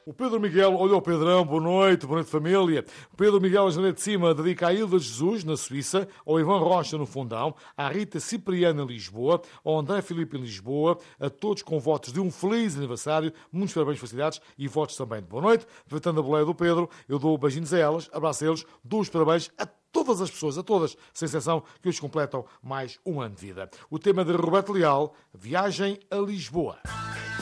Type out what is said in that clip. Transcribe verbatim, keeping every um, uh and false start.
O Pedro Miguel, olha o Pedrão, boa noite, boa noite família. O Pedro Miguel, Janela de Cima, dedica à Ilha de Jesus, na Suíça, ao Ivan Rocha, no Fundão, à Rita Cipriana, em Lisboa, ao André Filipe, em Lisboa, a todos com votos de um feliz aniversário, muitos parabéns, felicidades e votos também de boa noite. Aproveitando a boleia do Pedro, eu dou beijinhos a elas, abraço a eles, dou os parabéns a todas as pessoas, a todas, sem exceção, que hoje completam mais um ano de vida. O tema de Roberto Leal, Viagem a Lisboa.